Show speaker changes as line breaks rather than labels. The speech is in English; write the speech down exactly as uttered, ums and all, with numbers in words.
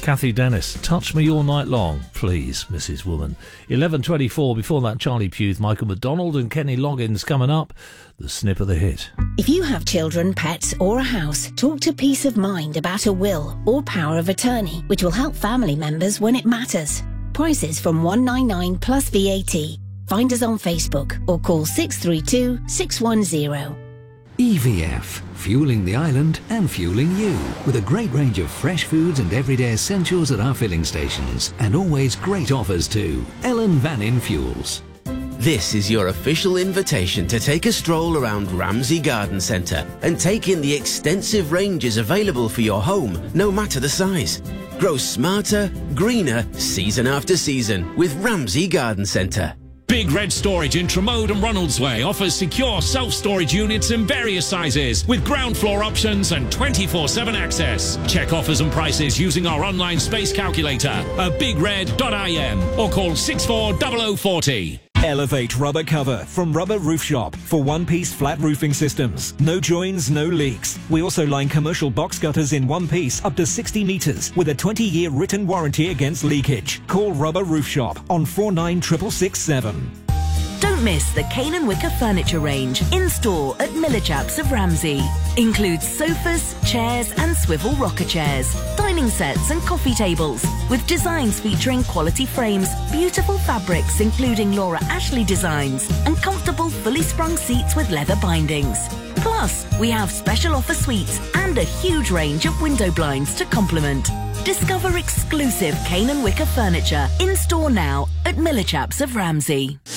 Kathy Dennis, touch me all night long, please, Missus Woman. eleven twenty-four, before that, Charlie Puth, Michael McDonald and Kenny Loggins coming up. The snip of the hit.
If you have children, pets or a house, talk to Peace of Mind about a will or power of attorney, which will help family members when it matters. Prices from one hundred ninety-nine pounds plus V A T. Find us on Facebook or call six three two, six one zero.
E V F, fueling the island and fueling you. With a great range of fresh foods and everyday essentials at our filling stations. And always great offers too. Ellen Vannin Fuels.
This is your official invitation to take a stroll around Ramsey Garden Centre and take in the extensive ranges available for your home, no matter the size. Grow smarter, greener, season after season with Ramsey Garden Centre.
Big Red Storage in Tremode and Ronaldsway offers secure self-storage units in various sizes with ground floor options and twenty-four seven access. Check offers and prices using our online space calculator at big red dot I M or call six four zero zero four zero.
Elevate Rubber Cover from Rubber Roof Shop for one-piece flat roofing systems. No joins, no leaks. We also line commercial box gutters in one piece up to sixty metres with a twenty-year written warranty against leakage. Call Rubber Roof Shop on four nine six six six seven.
Don't miss the Cane and Wicker furniture range in store at Miller Chaps of Ramsey. Includes sofas, chairs and swivel rocker chairs, dining sets and coffee tables with designs featuring quality frames, beautiful fabrics including Laura Ashley designs and comfortable fully sprung seats with leather bindings. Plus, we have special offer suites and a huge range of window blinds to complement. Discover exclusive Cane and Wicker furniture in store now at Miller Chaps of Ramsey.